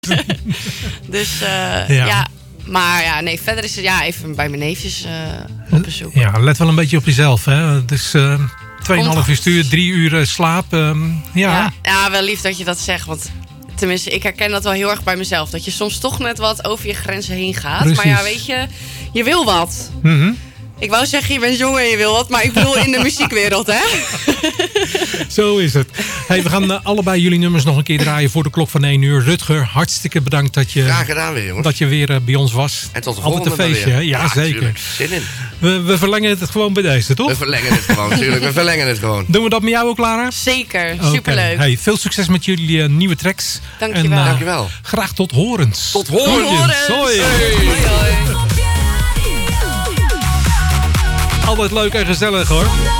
Dus ja. Maar ja, nee, verder is het even bij mijn neefjes op bezoek. Ja, let wel een beetje op jezelf. Hè? Het is 2,5 uur stuur, 3 uur slaap. Ja, wel lief dat je dat zegt. Want tenminste, ik herken dat wel heel erg bij mezelf. Dat je soms toch net wat over je grenzen heen gaat. Precies. Maar ja, weet je wil wat. Mm-hmm. Ik wou zeggen, je bent jong en je wil wat. Maar ik bedoel in de muziekwereld, hè? Zo is het. Hey, we gaan allebei jullie nummers nog een keer draaien voor de klok van 1 uur. Rutger, hartstikke bedankt dat je, graag gedaan weer, jongens. Dat je weer bij ons was. En tot de altijd volgende een feestje, hè? Ja, zeker. Tuurlijk. Zin in. We verlengen het gewoon bij deze, toch? We verlengen het gewoon, natuurlijk. We verlengen het gewoon. Doen we dat met jou ook, Lara? Zeker, Okay. superleuk. Hey, veel succes met jullie nieuwe tracks. Dankjewel. En, Dankjewel. Graag tot horens. Tot horens. Hoi. Hoi. Altijd leuk en gezellig, hoor.